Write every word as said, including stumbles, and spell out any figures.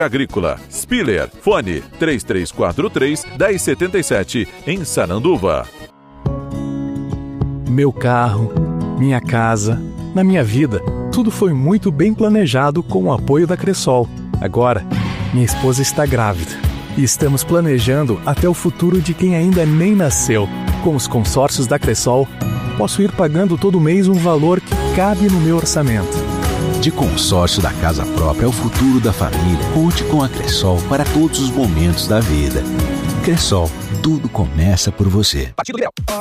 Agrícola. Spiller. Fone três três quatro três, um zero sete sete, em Sananduva. Meu carro, minha casa, na minha vida, tudo foi muito bem planejado com o apoio da Cressol. Agora, minha esposa está grávida e estamos planejando até o futuro de quem ainda nem nasceu. Com os consórcios da Cressol, posso ir pagando todo mês um valor que cabe no meu orçamento. De consórcio da casa própria ao futuro da família, conte com a Cressol para todos os momentos da vida. Cressol, tudo começa por você.